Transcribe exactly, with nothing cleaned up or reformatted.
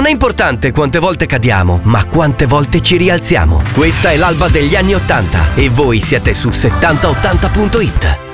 Non è importante quante volte cadiamo, ma quante volte ci rialziamo. Questa è l'Alba degli anni ottanta e voi siete su settanta ottanta punto it.